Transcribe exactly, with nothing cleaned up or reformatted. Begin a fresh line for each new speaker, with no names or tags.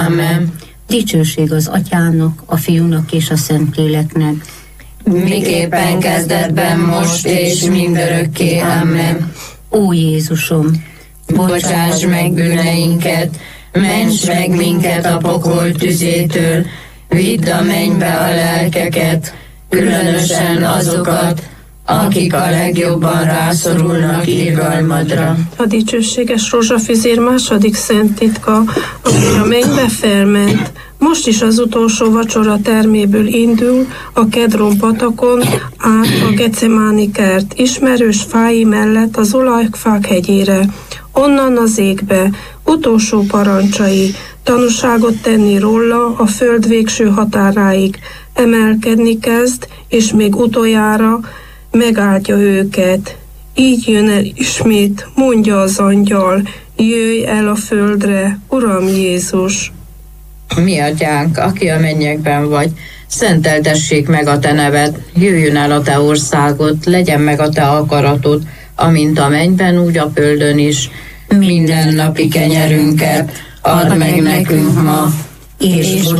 Amen.
Dicsőség az Atyának, a Fiúnak és a Szentléleknek.
Miképpen kezdetben, most és mindörökké. Amen.
Ó Jézusom,
Bocsáss meg bűneinket, ments meg minket a pokol tüzétől, vidd a mennybe a lelkeket, különösen azokat, akik a legjobban rászorulnak irgalmadra.
A dicsőséges rózsafüzér második szent titka, ami a mennybe felment, most is az utolsó vacsora terméből indul, a Kedron patakon át a Gecemáni kert, ismerős fái mellett az olajfák hegyére, onnan az égbe, utolsó parancsai, tanúságot tenni róla a föld végső határáig, emelkedni kezd, és még utoljára megáldja őket. Így jön el ismét, mondja az angyal, jöjj el a földre, Uram Jézus!
Mi atyánk, aki a mennyekben vagy, szenteltessék meg a te neved, jöjjön el a te országod, legyen meg a te akaratod, amint a mennyben, úgy a földön is. Minden napi kenyerünket add meg nekünk ma, és